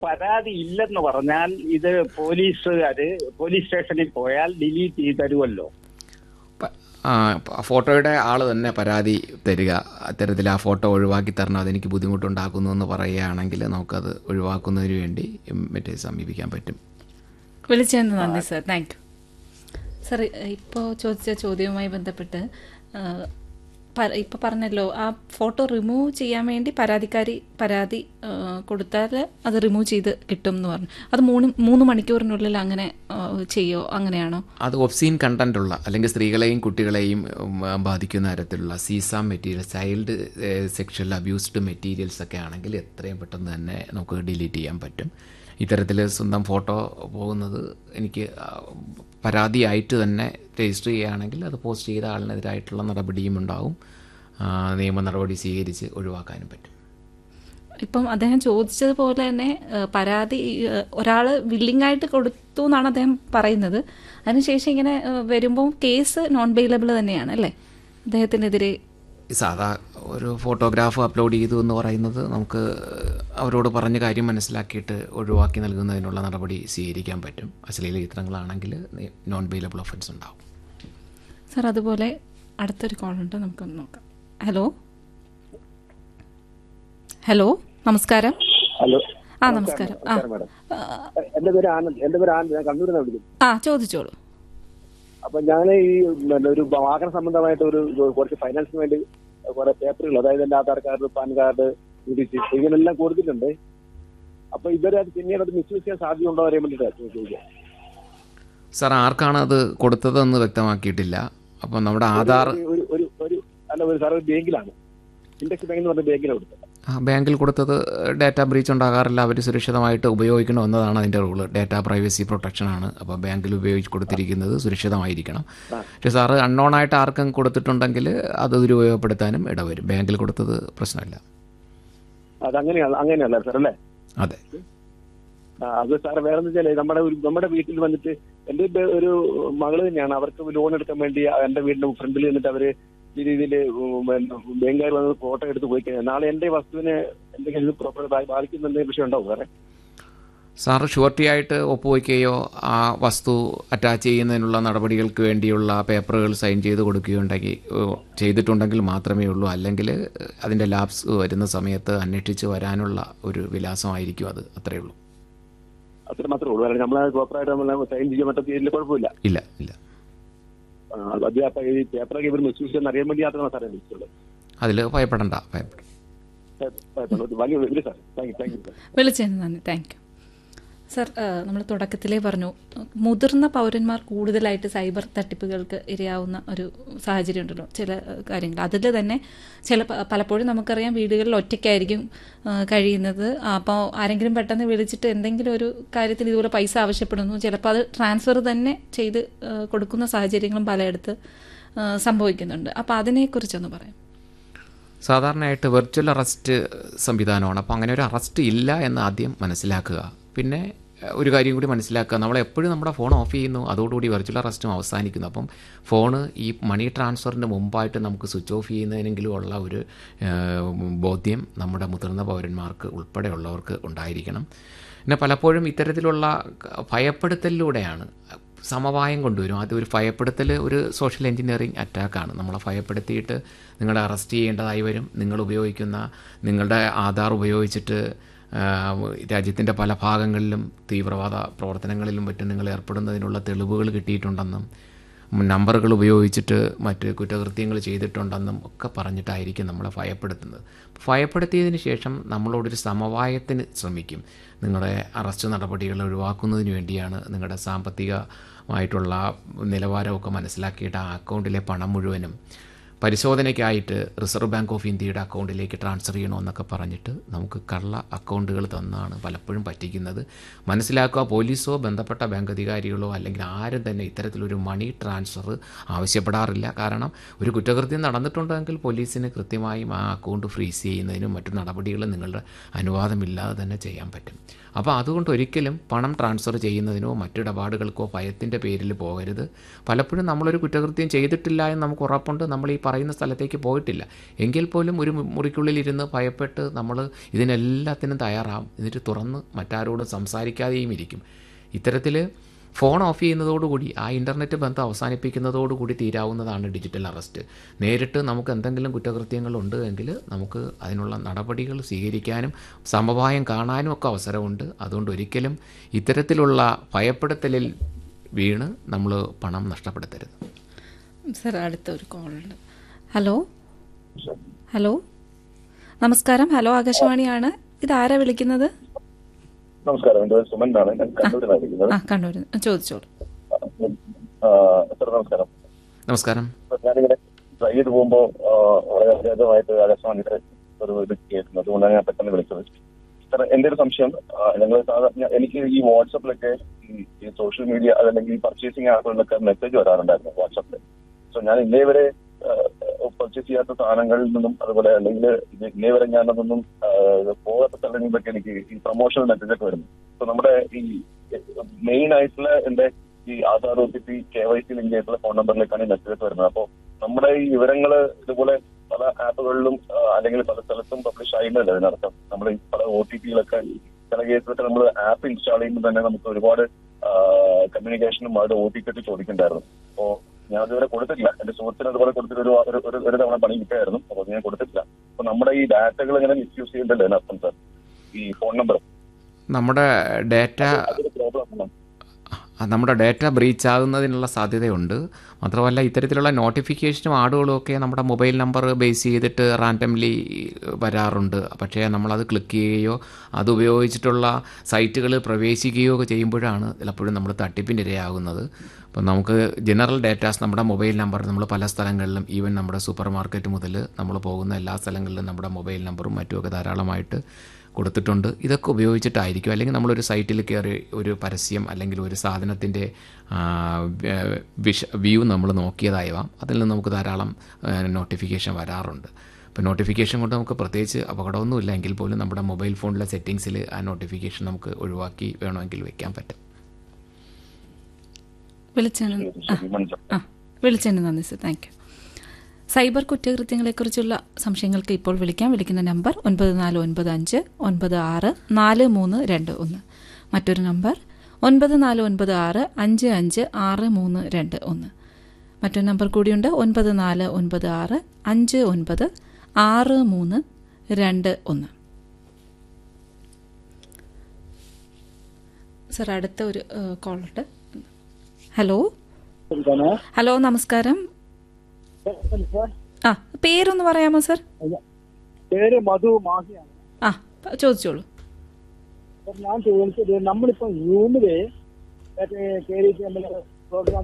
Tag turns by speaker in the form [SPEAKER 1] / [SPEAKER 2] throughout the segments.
[SPEAKER 1] പരാതി ഇല്ലെന്ന് പറഞ്ഞാൽ ഇത് പോലീസ് സ്റ്റേഷനിൽ പോയാൽ ഡിലീറ്റ് ചെയ്ത് തരുമല്ലോ.
[SPEAKER 2] ഫോട്ടോയുടെ ആൾ തന്നെ പരാതി തരിക, അത്തരത്തിൽ ആ ഫോട്ടോ ഒഴിവാക്കി തരണം, അതെനിക്ക് ബുദ്ധിമുട്ടുണ്ടാക്കുന്നു എന്ന് പറയുകയാണെങ്കിൽ നമുക്കത് ഒഴിവാക്കുന്നതിന് വേണ്ടി മറ്റേ സമീപിക്കാൻ പറ്റും.
[SPEAKER 3] വിളിച്ചതിന് നന്ദി സർ, താങ്ക് യു സർ. ഇപ്പോൾ ചോദിച്ച ചോദ്യവുമായി ബന്ധപ്പെട്ട് ഇപ്പോൾ പറഞ്ഞല്ലോ, ആ ഫോട്ടോ റിമൂവ് ചെയ്യാൻ വേണ്ടി പരാതി കൊടുത്താൽ അത് റിമൂവ് ചെയ്ത് കിട്ടും എന്ന് പറഞ്ഞു. അത് 3 മണിക്കൂറിനുള്ളിൽ അങ്ങനെ ചെയ്യോ? അങ്ങനെയാണോ?
[SPEAKER 2] അത് ഒബ്സീൻ കണ്ടന്റ് ഉള്ള അല്ലെങ്കിൽ സ്ത്രീകളെയും കുട്ടികളെയും ബാധിക്കുന്ന തരത്തിലുള്ള സീസാം materials, child sexual abused materials ഒക്കെ ആണെങ്കിൽ എത്രയും പെട്ടെന്ന് തന്നെ നമുക്ക് ഡിലീറ്റ് ചെയ്യാൻ പറ്റും. ഇത്തരത്തിൽ സ്വന്തം ഫോട്ടോ പോകുന്നത് എനിക്ക് പരാതിയായിട്ട് തന്നെ രജിസ്റ്റർ ചെയ്യുകയാണെങ്കിൽ അത് പോസ്റ്റ് ചെയ്ത ആളിനെതിരായിട്ടുള്ള നടപടിയും ഉണ്ടാവും, നിയമ നടപടി സ്വീകരിച്ച് ഒഴിവാക്കാനും പറ്റും.
[SPEAKER 3] ഇപ്പം അദ്ദേഹം ചോദിച്ചതുപോലെ തന്നെ പരാതി ഒരാൾ വില്ലിംഗ് ആയിട്ട് കൊടുത്തു എന്നാണ് അദ്ദേഹം പറയുന്നത്. അതിനുശേഷം ഇങ്ങനെ വരുമ്പോൾ കേസ് നോൺ ബെയിലബിൾ തന്നെയാണ് അല്ലേ അദ്ദേഹത്തിനെതിരെ?
[SPEAKER 2] സാധാ ഒരു ഫോട്ടോഗ്രാഫ് അപ്ലോഡ് ചെയ്തു എന്ന് പറയുന്നത് നമുക്ക് അവരോട് പറഞ്ഞ കാര്യം മനസ്സിലാക്കിയിട്ട് ഒഴിവാക്കി നൽകുന്നതിനുള്ള നടപടി സ്വീകരിക്കാൻ പറ്റും. അശ്ലീല ചിത്രങ്ങളാണെങ്കിൽ നോൺ ബെയിലബിൾ ഒഫൻസ് ഉണ്ടാവും.
[SPEAKER 3] സാർ അതുപോലെ അടുത്തൊരു കോളുണ്ട്, നമുക്കൊന്ന് നോക്കാം. ഹലോ നമസ്കാരം. നമസ്കാരം.
[SPEAKER 4] എന്റെ പേര് ആനന്ദ്, ഞാൻ കണ്ണൂരിൽ നിന്ന് വിളിക്കുന്നു.
[SPEAKER 3] ചോദിച്ചോളൂ.
[SPEAKER 4] അപ്പൊ ഞാൻ ഈ ഒരു വാഹന സംബന്ധമായിട്ട് കുറച്ച് ഫൈനാൻസിന് വേണ്ടി കുറെ പേപ്പറുകൾ, അതായത് എന്റെ ആധാർ കാർഡ്, പാൻ കാർഡ്, ഇങ്ങനെല്ലാം കൊടുത്തിട്ടുണ്ട്. അപ്പൊ ഇവരെ പിന്നീട് അത് മിസ്യൂസ് ചെയ്യാൻ സാധ്യതയുണ്ടോ അറിയാൻ വേണ്ടിയിട്ടാണ് ചോദിക്കുക.
[SPEAKER 2] സാർ ആർക്കാണ് അത് കൊടുത്തതെന്ന് വ്യക്തമാക്കിയിട്ടില്ല. അപ്പം നമ്മുടെ ആധാർ
[SPEAKER 4] സാർ ബാങ്കിലാണ്, ഇൻഡെക്സ് ബാങ്ക് എന്ന് പറഞ്ഞ ബാങ്കിലാണ് കൊടുത്തത്.
[SPEAKER 2] ബാങ്കിൽ കൊടുത്തത് ഡാറ്റ ബ്രീച്ച് ഉണ്ടാകാറില്ല, അവർ സുരക്ഷിതമായിട്ട് ഉപയോഗിക്കണം എന്നതാണ് അതിൻ്റെ റൂള്. Data privacy പ്രൊട്ടക്ഷനാണ്. അപ്പോൾ ബാങ്കിൽ കൊടുത്തിരിക്കുന്നത് സുരക്ഷിതമായിരിക്കണം. പക്ഷേ സാറ് അൺനോൺ ആയിട്ട് ആർക്കും കൊടുത്തിട്ടുണ്ടെങ്കിൽ അത് ദുരുപയോഗപ്പെടുത്താനും ഇടവരും. ബാങ്കിൽ കൊടുത്തത് പ്രശ്നമില്ല.
[SPEAKER 4] അങ്ങനെയല്ല സാർ അല്ലേ?
[SPEAKER 2] അതെ.
[SPEAKER 4] അത് സാർ വേറെ വെച്ചാൽ നമ്മുടെ വീട്ടിൽ വന്നിട്ട് എന്റെ ഒരു മകള് തന്നെയാണ്, അവർക്ക് ലോൺ എടുക്കാൻ വേണ്ടി എന്റെ വീടിന്റെ ഫ്രണ്ടിൽ നിന്നിട്ട് അവര് ഈ രീതിയിൽ ബാങ്കുകാർ വന്ന് ഫോട്ടോ എടുത്ത് പോയി കഴിഞ്ഞാൽ നാളെ എന്റെ വസ്തുവിനെ എന്തെങ്കിലും പ്രോപ്പറായി ബാധിക്കുന്ന എന്തെങ്കിലും വിഷയം ഉണ്ടാവും സാറേ?
[SPEAKER 2] സാറ് ഷുവർട്ടി ആയിട്ട് ഒപ്പുവയ്ക്കുകയോ ആ വസ്തു അറ്റാച്ച് ചെയ്യുന്നതിനുള്ള നടപടികൾക്ക് വേണ്ടിയുള്ള പേപ്പറുകൾ സൈൻ ചെയ്ത് ചെയ്തിട്ടുണ്ടെങ്കിൽ മാത്രമേ ഉള്ളൂ. അല്ലെങ്കിൽ അതിൻ്റെ ലാപ്സ് വരുന്ന സമയത്ത് അന്വേഷിച്ച് വരാനുള്ള ഒരു വിലാസമായിരിക്കും അത്. അത്രയേ ഉള്ളൂ.
[SPEAKER 4] അത്ര മാത്രമേ ഉള്ളൂ. നമ്മളെ പ്രോപ്പറായിട്ട് നമ്മൾ സൈൻ ചെയ്യാൻ പറ്റത്തില്ല, കുഴപ്പമില്ല.
[SPEAKER 2] ഇല്ല.
[SPEAKER 4] ഈ പേപ്പറൊക്കെ ഇവർ മിസ്യൂസ് ചെയ്യാൻ അറിയാൻ വേണ്ടി മാത്രമാണ് സാറേ വിളിച്ചുള്ളത്.
[SPEAKER 2] അതിൽ ഭയപ്പെടണ്ട.
[SPEAKER 3] വിളിച്ചതിന് നന്ദി, താങ്ക് യു സർ. നമ്മൾ തുടക്കത്തിലേ പറഞ്ഞു, മുതിർന്ന പൗരന്മാർ കൂടുതലായിട്ട് സൈബർ തട്ടിപ്പുകൾക്ക് ഇരയാവുന്ന ഒരു സാഹചര്യം ഉണ്ടല്ലോ ചില കാര്യങ്ങൾ. അതിൽ തന്നെ പലപ്പോഴും നമുക്കറിയാം വീടുകളിൽ ഒറ്റയ്ക്കായിരിക്കും കഴിയുന്നത്. അപ്പോൾ ആരെങ്കിലും പെട്ടെന്ന് വിളിച്ചിട്ട് എന്തെങ്കിലും ഒരു കാര്യത്തിൽ ഇതുപോലെ പൈസ ആവശ്യപ്പെടുന്നു, ചിലപ്പോൾ അത് ട്രാൻസ്ഫർ തന്നെ ചെയ്ത് കൊടുക്കുന്ന സാഹചര്യങ്ങളും പലയിടത്ത് സംഭവിക്കുന്നുണ്ട്. അപ്പോൾ അതിനെക്കുറിച്ചൊന്ന് പറയാം.
[SPEAKER 2] സാധാരണയായിട്ട് വെർച്വൽ അറസ്റ്റ് സംവിധാനമാണ്. അപ്പോൾ അങ്ങനെ ഒരു അറസ്റ്റ് ഇല്ല എന്ന് ആദ്യം മനസ്സിലാക്കുക. പിന്നെ ഒരു കാര്യം കൂടി മനസ്സിലാക്കുക, നമ്മളെപ്പോഴും നമ്മുടെ ഫോൺ ഓഫ് ചെയ്യുന്നു, അതോടുകൂടി വെർച്വൽ അറസ്റ്റും അവസാനിക്കുന്നു. അപ്പം ഫോണ് ഈ മണി ട്രാൻസ്ഫറിന് മുമ്പായിട്ട് നമുക്ക് സ്വിച്ച് ഓഫ് ചെയ്യുന്നതിനെങ്കിലും ഉള്ള ഒരു ബോധ്യം നമ്മുടെ മുതിർന്ന പൗരന്മാർക്ക് ഉൾപ്പെടെയുള്ളവർക്ക് ഉണ്ടായിരിക്കണം. പിന്നെ പലപ്പോഴും ഇത്തരത്തിലുള്ള ഭയപ്പെടുത്തലിലൂടെയാണ് സമവായം കൊണ്ടുവരും. അത് ഒരു ഭയപ്പെടുത്തൽ ഒരു സോഷ്യൽ എഞ്ചിനീയറിംഗ് അറ്റാക്കാണ്. നമ്മളെ ഭയപ്പെടുത്തിയിട്ട് നിങ്ങളെ അറസ്റ്റ് ചെയ്യേണ്ടതായി വരും. നിങ്ങൾ ഉപയോഗിക്കുന്ന നിങ്ങളുടെ ആധാർ ഉപയോഗിച്ചിട്ട് രാജ്യത്തിൻ്റെ പല ഭാഗങ്ങളിലും തീവ്രവാദ പ്രവർത്തനങ്ങളിലും മറ്റും നിങ്ങൾ ഏർപ്പെടുന്നതിനുള്ള തെളിവുകൾ കിട്ടിയിട്ടുണ്ടെന്നും നമ്പറുകൾ ഉപയോഗിച്ചിട്ട് മറ്റ് കുറ്റകൃത്യങ്ങൾ ചെയ്തിട്ടുണ്ടെന്നും ഒക്കെ പറഞ്ഞിട്ടായിരിക്കും നമ്മളെ ഭയപ്പെടുത്തുന്നത്. ഭയപ്പെടുത്തിയതിന് ശേഷം നമ്മളോടൊരു സമവായത്തിന് ശ്രമിക്കും. നിങ്ങളുടെ അറസ്റ്റ് നടപടികൾ ഒഴിവാക്കുന്നതിന് വേണ്ടിയാണ്, നിങ്ങളുടെ സാമ്പത്തികമായിട്ടുള്ള നിലവാരമൊക്കെ മനസ്സിലാക്കിയിട്ട് ആ അക്കൗണ്ടിലെ പണം മുഴുവനും പരിശോധനയ്ക്കായിട്ട് റിസർവ് ബാങ്ക് ഓഫ് ഇന്ത്യയുടെ അക്കൗണ്ടിലേക്ക് ട്രാൻസ്ഫർ ചെയ്യണമെന്നൊക്കെ പറഞ്ഞിട്ട് നമുക്ക് കള്ള അക്കൗണ്ടുകൾ തന്നാണ് പലപ്പോഴും പറ്റിക്കുന്നത്. മനസ്സിലാക്കുക, പോലീസോ ബന്ധപ്പെട്ട ബാങ്ക് അധികാരികളോ അല്ലെങ്കിൽ ആരും തന്നെ ഇത്തരത്തിലൊരു മണി ട്രാൻസ്ഫർ ആവശ്യപ്പെടാറില്ല. കാരണം ഒരു കുറ്റകൃത്യം നടന്നിട്ടുണ്ടെങ്കിൽ പോലീസിന് കൃത്യമായും ആ അക്കൗണ്ട് ഫ്രീസ് ചെയ്യുന്നതിനും മറ്റു നടപടികളും നിങ്ങളുടെ അനുവാദമില്ലാതെ തന്നെ ചെയ്യാൻ പറ്റും. അപ്പോൾ അതുകൊണ്ട് ഒരിക്കലും പണം ട്രാൻസ്ഫർ ചെയ്യുന്നതിനോ മറ്റിടപാടുകൾക്കോ ഭയത്തിൻ്റെ പേരിൽ പോകരുത്. പലപ്പോഴും നമ്മളൊരു കുറ്റകൃത്യം ചെയ്തിട്ടില്ല എന്ന് നമുക്ക് ഉറപ്പുണ്ട്, നമ്മൾ ഈ പറയുന്ന സ്ഥലത്തേക്ക് പോയിട്ടില്ല, എങ്കിൽ പോലും ഒരു മുറിക്കുള്ളിലിരുന്ന് ഭയപ്പെട്ട് നമ്മൾ ഇതിനെല്ലാത്തിനും തയ്യാറാവും. എന്നിട്ട് തുറന്ന് മറ്റാരോടും സംസാരിക്കാതെയും ഇരിക്കും. ഇത്തരത്തിൽ ഫോൺ ഓഫ് ചെയ്യുന്നതോടുകൂടി ആ ഇൻ്റർനെറ്റ് ബന്ധം അവസാനിപ്പിക്കുന്നതോടുകൂടി തീരാവുന്നതാണ് ഡിജിറ്റൽ അറസ്റ്റ്. നേരിട്ട് നമുക്ക് എന്തെങ്കിലും കുറ്റകൃത്യങ്ങളുണ്ട് എങ്കിൽ നമുക്ക് അതിനുള്ള നടപടികൾ സ്വീകരിക്കാനും സമവായം കാണാനും ഒക്കെ അവസരമുണ്ട്. അതുകൊണ്ട് ഒരിക്കലും ഇത്തരത്തിലുള്ള ഭയപ്പെടുത്തലിൽ വീണ് നമ്മൾ പണം നഷ്ടപ്പെടുത്തരുത്.
[SPEAKER 3] സർ, അടുത്തൊരു കോളുണ്ട്. ഹലോ ഹലോ നമസ്കാരം. ഹലോ, ആകാശവാണിയാണ്. ഇതാരാ വിളിക്കുന്നത്?
[SPEAKER 5] നമസ്കാരം, എന്റെ പേര് സുമൻ ആണ്. ഞാൻ കണ്ണൂരിലാണ് വിളിക്കുന്നത്.
[SPEAKER 3] കണ്ണൂർ, ചോദിച്ചോളൂ.
[SPEAKER 5] സർ നമസ്കാരം.
[SPEAKER 2] നമസ്കാരം.
[SPEAKER 5] ഞാനിങ്ങനെ ട്രൈ ചെയ്ത് പോകുമ്പോൾ വളരെ അത്യാവശ്യമായിട്ട് ആകാശവാണിയുടെ ഒരു ഇത് കേൾക്കുന്നത്, അതുകൊണ്ടാണ് ഞാൻ പെട്ടെന്ന് വിളിച്ചത്. സാർ, എന്റെ ഒരു സംശയം, ഞങ്ങൾ സാധാരണ എനിക്ക് ഈ വാട്സപ്പിലൊക്കെ ഈ സോഷ്യൽ മീഡിയ അതല്ലെങ്കിൽ പർച്ചേസിംഗ് ആപ്പുകളിലൊക്കെ മെസ്സേജ് വരാറുണ്ടായിരുന്നു വാട്സപ്പിൽ. സോ ഞാൻ ഇന്നേ വരെ പർച്ചേസ് ചെയ്യാത്ത സാധനങ്ങളിൽ നിന്നും അതുപോലെ അല്ലെങ്കിൽ ഇന്നേ വരെ ഞാനതൊന്നും പോകാത്ത സ്ഥലങ്ങളിലൊക്കെ എനിക്ക് ഈ പ്രൊമോഷണൽ മെസ്സേജ് ഒക്കെ വരുന്നു. സോ നമ്മുടെ ഈ മെയിൻ ആയിട്ടുള്ള എന്റെ ഈ ആധാർ OTP KYC ലിങ്ക് ആയിട്ടുള്ള ഫോൺ നമ്പറിലേക്കാണ് ഈ മെസ്സേജ് വരുന്നത്. അപ്പോൾ നമ്മുടെ ഈ വിവരങ്ങൾ ഇതുപോലെ പല ആപ്പുകളിലും അല്ലെങ്കിൽ പല സ്ഥലത്തും പബ്ലിഷ് ആയില്ലല്ലോ. അതിനർത്ഥം നമ്മൾ ഈ പല OTPയിലൊക്കെ ചില കേസിലൊക്കെ നമ്മൾ ആപ്പ് ഇൻസ്റ്റാൾ ചെയ്യുമ്പോൾ തന്നെ നമുക്ക് ഒരുപാട് കമ്മ്യൂണിക്കേഷനും അവരുടെ OTP ഒക്കെ ചോദിക്കണ്ടായിരുന്നു. അപ്പോൾ ഞാൻ അതുവരെ കൊടുത്തിട്ടില്ല. എന്റെ സുഹൃത്തിന് അതുപോലെ കൊടുത്തിട്ട് ഒരു തവണ പണി കിട്ടായിരുന്നു. അപ്പോൾ ഞാൻ കൊടുത്തിട്ടില്ല. അപ്പൊ നമ്മുടെ ഈ ഡാറ്റകൾ ഇങ്ങനെ മിസ്യൂസ് ചെയ്യുന്നുണ്ടല്ലോ അതിനർത്ഥം സാർ, ഈ ഫോൺ നമ്പർ
[SPEAKER 2] നമ്മുടെ ഡാറ്റ ബ്രീച്ച് ആകുന്നതിനുള്ള സാധ്യതയുണ്ട്. മാത്രമല്ല ഇത്തരത്തിലുള്ള നോട്ടിഫിക്കേഷനും ആഡുകളും ഒക്കെ നമ്മുടെ മൊബൈൽ നമ്പർ ബേസ് ചെയ്തിട്ട് റാൻഡംലി വരാറുണ്ട്. പക്ഷേ നമ്മളത് ക്ലിക്ക് ചെയ്യുകയോ അതുപയോഗിച്ചിട്ടുള്ള സൈറ്റുകളിൽ പ്രവേശിക്കുകയോ ഒക്കെ ചെയ്യുമ്പോഴാണ് ചിലപ്പോഴും നമ്മൾ തട്ടിപ്പിൻ്റെ ഇരയാകുന്നത്. അപ്പം നമുക്ക് ജനറൽ ഡാറ്റാസ് നമ്മുടെ മൊബൈൽ നമ്പർ നമ്മൾ പല സ്ഥലങ്ങളിലും ഈവൻ നമ്മുടെ സൂപ്പർ മാർക്കറ്റ് മുതൽ നമ്മൾ പോകുന്ന എല്ലാ സ്ഥലങ്ങളിലും നമ്മുടെ മൊബൈൽ നമ്പറും മറ്റുമൊക്കെ ധാരാളമായിട്ട് കൊടുത്തിട്ടുണ്ട്. ഇതൊക്കെ ഉപയോഗിച്ചിട്ടായിരിക്കും, അല്ലെങ്കിൽ നമ്മളൊരു സൈറ്റിൽ കയറി ഒരു പരസ്യം അല്ലെങ്കിൽ ഒരു സാധനത്തിൻ്റെ വ്യൂ നമ്മൾ നോക്കിയതാവാം, അതിൽ നിന്ന് നമുക്ക് ധാരാളം നോട്ടിഫിക്കേഷൻ വരാറുണ്ട്. അപ്പോൾ നോട്ടിഫിക്കേഷൻ കൊണ്ട് നമുക്ക് പ്രത്യേകിച്ച് അപകടമൊന്നുമില്ല എങ്കിൽ പോലും നമ്മുടെ മൊബൈൽ ഫോണിലെ സെറ്റിങ്സിൽ ആ നോട്ടിഫിക്കേഷൻ നമുക്ക് ഒഴിവാക്കി വേണമെങ്കിൽ വെക്കാൻ പറ്റും.
[SPEAKER 3] വിളിച്ചതിന് നന്ദി സർ, താങ്ക് യു. സൈബർ കുറ്റകൃത്യങ്ങളെക്കുറിച്ചുള്ള സംശയങ്ങൾക്ക് ഇപ്പോൾ വിളിക്കാം. വിളിക്കുന്ന നമ്പർ 9495964321. മറ്റൊരു നമ്പർ 9496556321. മറ്റൊരു നമ്പർ കൂടിയുണ്ട് 9496596321. സർ, അടുത്ത ഒരു കോളുണ്ട്. ഹലോ ഹലോ നമസ്കാരം. പേരൊന്ന് പറയാമോ സർ?
[SPEAKER 1] പേര് മധു മാഹിയാണ്.
[SPEAKER 3] ചോദിച്ചോളൂ.
[SPEAKER 1] ഞാൻ ചോദിച്ചത്, നമ്മളിപ്പോ സൂമില് കേറിയിട്ട് പ്രോഗ്രാം.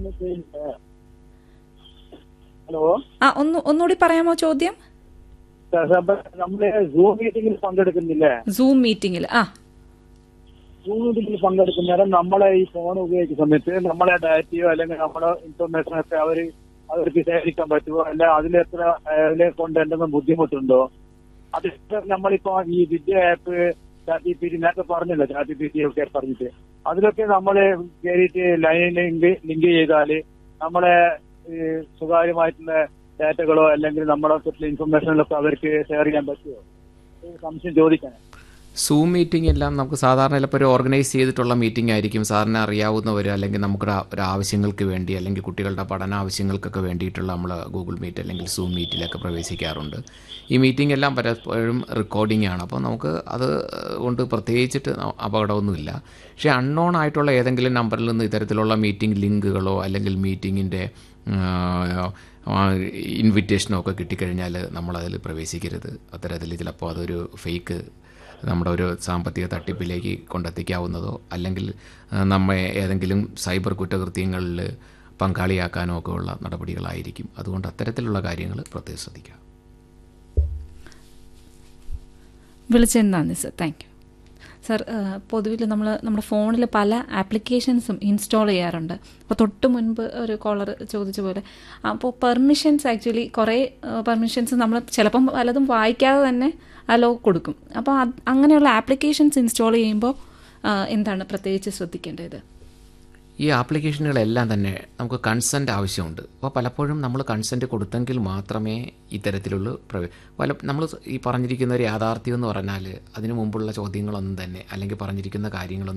[SPEAKER 1] ഹലോ,
[SPEAKER 3] ഒന്നുകൂടി പറയാമോ ചോദ്യം?
[SPEAKER 1] നമ്മള് സൂം മീറ്റിംഗിൽ പങ്കെടുക്കുന്നില്ലേ?
[SPEAKER 3] സൂം മീറ്റിംഗിൽ
[SPEAKER 1] പങ്കെടുക്കുന്നേരം നമ്മളെ ഈ ഫോൺ ഉപയോഗിക്കുന്ന സമയത്ത് നമ്മളെ ഡാറ്റയോ അല്ലെങ്കിൽ നമ്മുടെ ഇൻഫർമേഷൻ ഒക്കെ അവർക്ക് ശേഖരിക്കാൻ പറ്റുമോ? അല്ല അതിലെ കൊണ്ട് എന്തെങ്കിലും ബുദ്ധിമുട്ടുണ്ടോ? അത് നമ്മളിപ്പോ ഈ വിദ്യ ആപ്പ് ChatGPT നേരത്തെ പറഞ്ഞല്ലോ, ChatGPT ഒക്കെ പറഞ്ഞിട്ട് അതിലൊക്കെ നമ്മള് കയറിയിട്ട് ലൈനിൽ ലിങ്ക് ചെയ്താല് നമ്മളെ സ്വകാര്യമായിട്ടുള്ള ഡാറ്റകളോ അല്ലെങ്കിൽ നമ്മളെ കുറിച്ചുള്ള ഇൻഫർമേഷനിലൊക്കെ അവർക്ക് ഷെയർ ചെയ്യാൻ പറ്റുമോ? സംശയം ചോദിക്കാൻ.
[SPEAKER 2] സൂം മീറ്റിംഗ് എല്ലാം നമുക്ക് സാധാരണ ചിലപ്പോൾ ഒരു ഓർഗനൈസ് ചെയ്തിട്ടുള്ള മീറ്റിംഗ് ആയിരിക്കും. സാറിന് അറിയാവുന്നവർ അല്ലെങ്കിൽ നമുക്ക് ഒരു ആവശ്യങ്ങൾക്ക് വേണ്ടി അല്ലെങ്കിൽ കുട്ടികളുടെ പഠന ആവശ്യങ്ങൾക്കൊക്കെ വേണ്ടിയിട്ടുള്ള നമ്മൾ ഗൂഗിൾ മീറ്റ് അല്ലെങ്കിൽ സൂം മീറ്റിലൊക്കെ പ്രവേശിക്കാറുണ്ട്. ഈ മീറ്റിംഗ് എല്ലാം പലപ്പോഴും റെക്കോർഡിംഗ് ആണ്. അപ്പോൾ നമുക്ക് അത് കൊണ്ട് പ്രത്യേകിച്ചിട്ട് അപകടമൊന്നുമില്ല. പക്ഷേ അൺനോൺ ആയിട്ടുള്ള ഏതെങ്കിലും നമ്പറിൽ നിന്ന് ഇത്തരത്തിലുള്ള മീറ്റിംഗ് ലിങ്കുകളോ അല്ലെങ്കിൽ മീറ്റിങ്ങിൻ്റെ ഇൻവിറ്റേഷനോ ഒക്കെ കിട്ടിക്കഴിഞ്ഞാൽ നമ്മളതിൽ പ്രവേശിക്കരുത്. അത്തരത്തിൽ ചിലപ്പോൾ അതൊരു ഫേക്ക് നമ്മുടെ ഒരു സാമ്പത്തിക തട്ടിപ്പിലേക്ക് കൊണ്ടെത്തിക്കാവുന്നതോ അല്ലെങ്കിൽ നമ്മെ ഏതെങ്കിലും സൈബർ കുറ്റകൃത്യങ്ങളിൽ പങ്കാളിയാക്കാനോ ഒക്കെ ഉള്ള നടപടികളായിരിക്കും. അതുകൊണ്ട് അത്തരത്തിലുള്ള കാര്യങ്ങൾ പ്രത്യേകം ശ്രദ്ധിക്കുക.
[SPEAKER 3] വിളിച്ചതിന് നന്ദി സർ, താങ്ക് യു. സർ, പൊതുവിൽ നമ്മുടെ ഫോണിൽ പല ആപ്ലിക്കേഷൻസും ഇൻസ്റ്റാൾ ചെയ്യാറുണ്ട്. അപ്പോൾ തൊട്ട് മുൻപ് ഒരു കോളർ ചോദിച്ച പോലെ അപ്പോൾ പെർമിഷൻസ് ആക്ച്വലി കുറേ പെർമിഷൻസ് നമ്മൾ ചിലപ്പം പലതും വായിക്കാതെ തന്നെ അലോ കൊടുക്കും. അപ്പോൾ അങ്ങനെയുള്ള ആപ്ലിക്കേഷൻസ് ഇൻസ്റ്റാൾ ചെയ്യുമ്പോൾ എന്താണ് പ്രത്യേകിച്ച് ശ്രദ്ധിക്കേണ്ടത്?
[SPEAKER 2] ഈ ആപ്ലിക്കേഷനുകളെല്ലാം തന്നെ നമുക്ക് കൺസെൻറ്റ് ആവശ്യമുണ്ട്. അപ്പോൾ പലപ്പോഴും നമ്മൾ കൺസെൻറ്റ് കൊടുത്തെങ്കിൽ മാത്രമേ ഇത്തരത്തിലുള്ള നമ്മൾ ഈ പറഞ്ഞിരിക്കുന്ന ഒരു യാഥാർത്ഥ്യം എന്ന് പറഞ്ഞാൽ അതിനു മുമ്പുള്ള ചോദ്യങ്ങളൊന്നും തന്നെ അല്ലെങ്കിൽ പറഞ്ഞിരിക്കുന്ന കാര്യങ്ങളൊന്നും